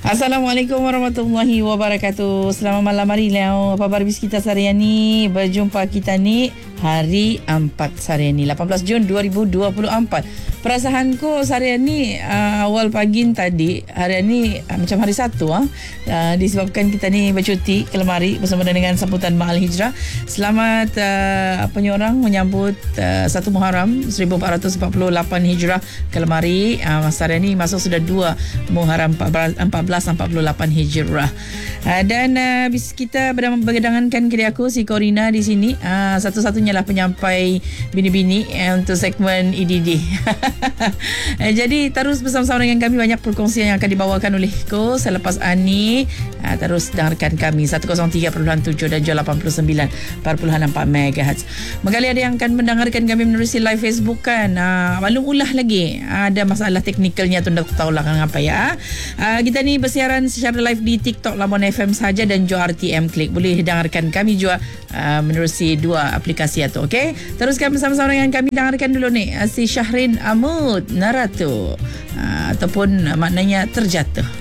Assalamualaikum warahmatullahi wabarakatuh. Selamat malam hari Leo. Apa khabar kita seharian ni? Berjumpa kita ni hari 4 seharian ni 18 Jun 2024. Perasaanku seharian ni awal pagi tadi, hari ni macam hari Sabtu disebabkan kita ni bercuti ke Lemari bersama dengan sambutan Mahal Hijrah. Selamat orang menyambut 1 Muharram 1448 Hijrah ke Lemari. Masa hari ni masuk sudah 2 Muharram 1448 Hijrah. Dan kita bergedangankan kedai aku si Corina di sini. Satu-satunya lah penyampai bini-bini untuk segmen EDD. Jadi terus bersama-sama dengan kami, banyak perkongsian yang akan dibawakan oleh Ko selepas Ani. Terus dengarkan kami 103.7 dan juga 89.4 MHz. Menggali ada yang akan mendengarkan kami menerusi live Facebook kan. Malum ulah lagi ada masalah teknikalnya tu, tak tahulah apa ya. Kita ni bersiaran secara live di TikTok Labuan FM saja dan juga RTM Klik. Boleh dengarkan kami juga menerusi 2 aplikasi itu. Okey, teruskan bersama-sama dengan kami. Dengarkan dulu ni si Syahrin Amud Naratu, ataupun maknanya terjatuh.